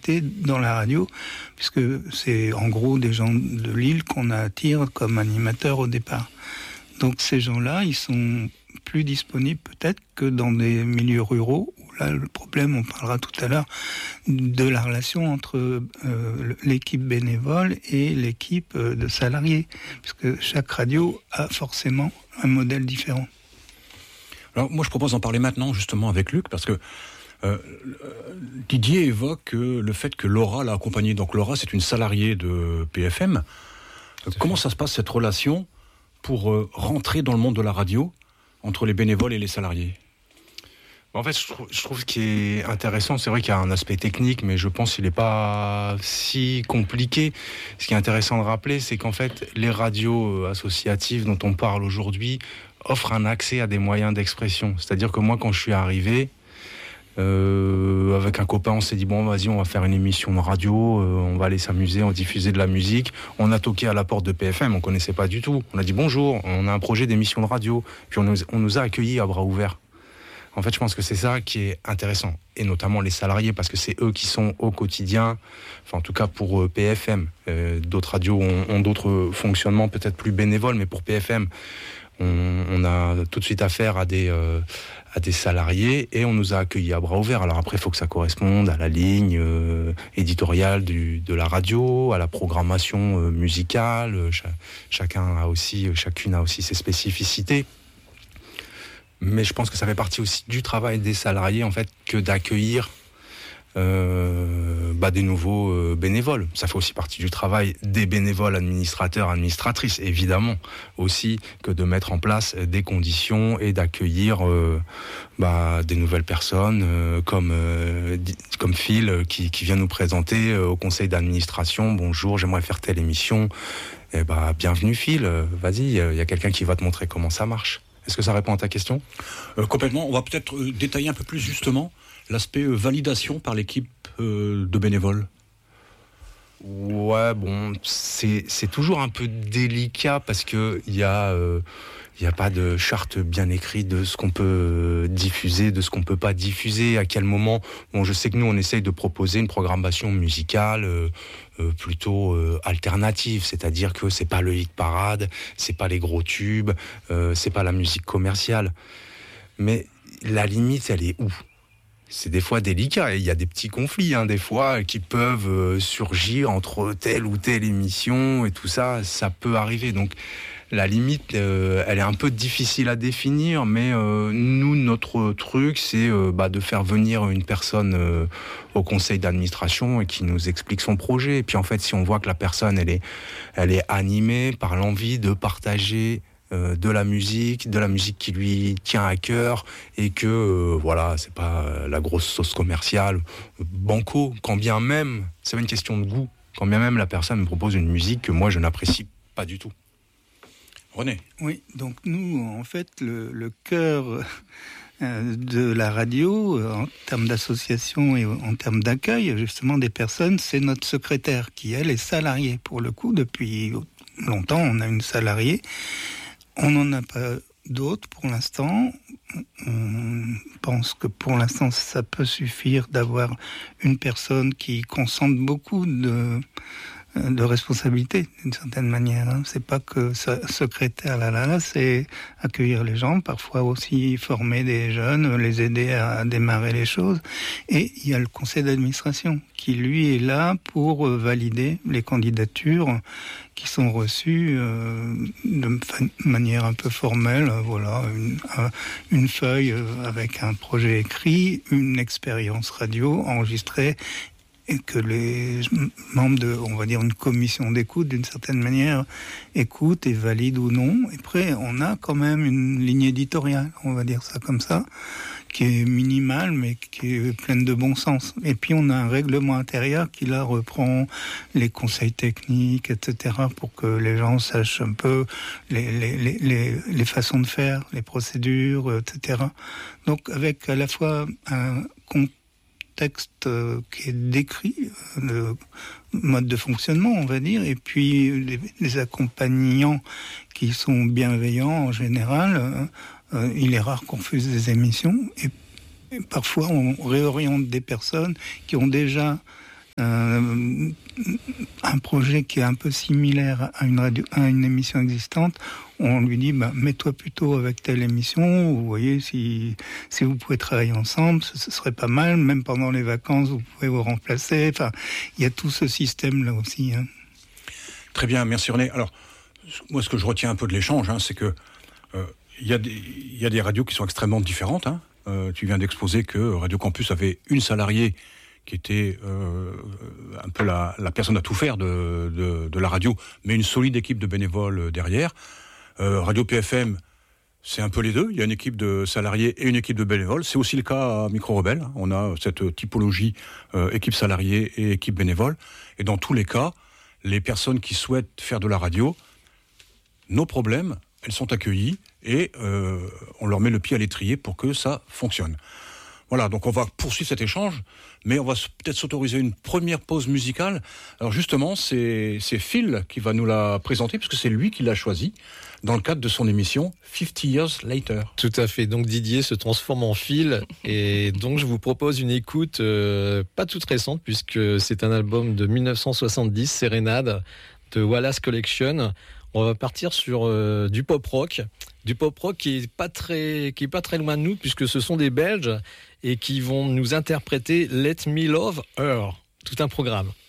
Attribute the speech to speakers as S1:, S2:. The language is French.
S1: spécialité dans la radio, puisque c'est en gros des gens de Lille qu'on attire comme animateurs au départ. Donc ces gens-là, ils sont plus disponibles peut-être que dans des milieux ruraux, où là le problème, on parlera tout à l'heure, de la relation entre l'équipe bénévole et l'équipe de salariés, puisque chaque radio a forcément un modèle différent.
S2: Alors moi je propose d'en parler maintenant justement avec Luc, parce que Didier évoque le fait que Laura l'a accompagnée. Donc Laura, c'est une salariée de PFM. Comment ça se passe cette relation pour rentrer dans le monde de la radio entre les bénévoles et les salariés ?
S3: En fait, je trouve ce qui est intéressant, c'est vrai qu'il y a un aspect technique, mais je pense qu'il n'est pas si compliqué. Ce qui est intéressant de rappeler, c'est qu'en fait, les radios associatives dont on parle aujourd'hui offrent un accès à des moyens d'expression. C'est-à-dire que moi, quand je suis arrivé, avec un copain, on s'est dit bon, vas-y, on va faire une émission de radio, on va aller s'amuser, on va diffuser de la musique. On a toqué à la porte de PFM, on connaissait pas du tout. On a dit bonjour, on a un projet d'émission de radio, puis on nous a accueillis à bras ouverts. En fait, je pense que c'est ça qui est intéressant, et notamment les salariés, parce que c'est eux qui sont au quotidien, enfin en tout cas pour PFM. D'autres radios ont d'autres fonctionnements peut-être plus bénévoles, mais pour PFM, on a tout de suite affaire à des salariés, et on nous a accueillis à bras ouverts. Alors après, il faut que ça corresponde à la ligne éditoriale de la radio, à la programmation musicale. Chacune a aussi ses spécificités. Mais je pense que ça fait partie aussi du travail des salariés, en fait, que d'accueillir des nouveaux bénévoles. Ça fait aussi partie du travail des bénévoles administrateurs, administratrices, évidemment, aussi, que de mettre en place des conditions et d'accueillir des nouvelles personnes comme Phil qui vient nous présenter au conseil d'administration. Bonjour, j'aimerais faire telle émission. Bienvenue Phil, vas-y, il y a quelqu'un qui va te montrer comment ça marche. Est-ce que ça répond à ta question ?
S2: Complètement. On va peut-être détailler un peu plus justement l'aspect validation par l'équipe de bénévoles.
S3: Ouais, bon, c'est toujours un peu délicat parce que il y a pas de charte bien écrite de ce qu'on peut diffuser, de ce qu'on peut pas diffuser, à quel moment. Bon, je sais que nous on essaye de proposer une programmation musicale plutôt alternative, c'est-à-dire que c'est pas le hit parade, c'est pas les gros tubes, c'est pas la musique commerciale. Mais la limite, elle est où ? C'est des fois délicat, et il y a des petits conflits, des fois, qui peuvent surgir entre telle ou telle émission, et tout ça, ça peut arriver. Donc, la limite, elle est un peu difficile à définir, mais nous, notre truc, c'est de faire venir une personne au conseil d'administration et qui nous explique son projet. Et puis, en fait, si on voit que la personne, elle est animée par l'envie de partager de la musique qui lui tient à cœur, et que c'est pas la grosse sauce commerciale banco, quand bien même c'est pas une question de goût, quand bien même la personne me propose une musique que moi je n'apprécie pas du tout.
S2: René.
S1: Oui, donc nous en fait le cœur de la radio en termes d'association et en termes d'accueil justement des personnes, c'est notre secrétaire qui elle est salariée pour le coup. Depuis longtemps on a une salariée. On n'en a pas d'autres pour l'instant. On pense que pour l'instant, ça peut suffire d'avoir une personne qui concentre beaucoup de responsabilité d'une certaine manière. C'est pas que secrétaire, c'est accueillir les gens, parfois aussi former des jeunes, les aider à démarrer les choses. Et il y a le conseil d'administration qui, lui, est là pour valider les candidatures qui sont reçues de manière un peu formelle. Voilà, une feuille avec un projet écrit, une expérience radio enregistrée, et que les membres de, on va dire, une commission d'écoute, d'une certaine manière, écoutent et valident ou non. Et après, on a quand même une ligne éditoriale, on va dire ça comme ça, qui est minimale, mais qui est pleine de bon sens. Et puis, on a un règlement intérieur qui, là, reprend les conseils techniques, etc., pour que les gens sachent un peu les façons de faire, les procédures, etc. Donc, avec à la fois un texte qui est décrit, le mode de fonctionnement, on va dire, et puis les accompagnants qui sont bienveillants en général. Il est rare qu'on fasse des émissions, et parfois on réoriente des personnes qui ont déjà un projet qui est un peu similaire à une émission existante, on lui dit mets-toi plutôt avec telle émission, vous voyez si vous pouvez travailler ensemble, ce serait pas mal, même pendant les vacances vous pouvez vous remplacer, enfin il y a tout ce système là aussi. Hein.
S2: Très bien, merci René. Alors moi ce que je retiens un peu de l'échange, c'est que il y a des radios qui sont extrêmement différentes. Tu viens d'exposer que Radio Campus avait une salariée qui était un peu la personne à tout faire de la radio, mais une solide équipe de bénévoles derrière. Radio PFM, c'est un peu les deux. Il y a une équipe de salariés et une équipe de bénévoles. C'est aussi le cas à Micro Rebelle. On a cette typologie équipe salariée et équipe bénévole. Et dans tous les cas, les personnes qui souhaitent faire de la radio, nos problèmes, elles sont accueillies et on leur met le pied à l'étrier pour que ça fonctionne. Voilà, donc on va poursuivre cet échange, mais on va peut-être s'autoriser une première pause musicale. Alors justement, c'est Phil qui va nous la présenter, puisque c'est lui qui l'a choisi, dans le cadre de son émission 50 Years Later.
S4: Tout à fait, donc Didier se transforme en Phil, et donc je vous propose une écoute pas toute récente, puisque c'est un album de 1970, Sérénade, de Wallace Collection. On va partir sur du pop-rock qui est pas très loin de nous, puisque ce sont des Belges et qui vont nous interpréter Let Me Love Her. Tout un programme.